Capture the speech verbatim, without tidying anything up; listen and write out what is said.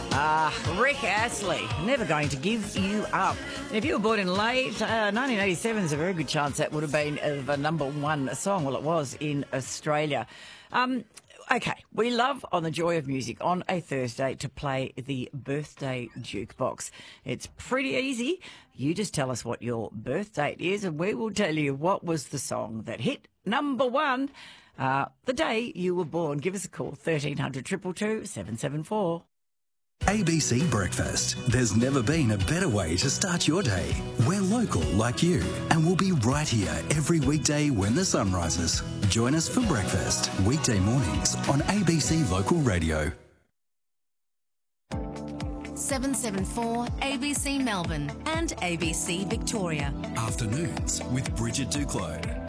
Ah, Rick Astley, Never Going to Give You Up. And if you were born in late uh, nineteen eighty-seven, there's a very good chance that would have been uh, the number one song. Well, it was in Australia. Um, okay, we love on the Joy of Music on a Thursday to play the birthday jukebox. It's pretty easy. You just tell us what your birth date is and we will tell you what was the song that hit number one uh, the day you were born. Give us a call, thirteen hundred, two two two, seven seven four. A B C Breakfast. There's never been a better way to start your day. We're local like you, and we'll be right here every weekday when the sun rises. Join us for breakfast, weekday mornings on A B C Local Radio. seven seven four A B C Melbourne and A B C Victoria. Afternoons with Bridget Duclos.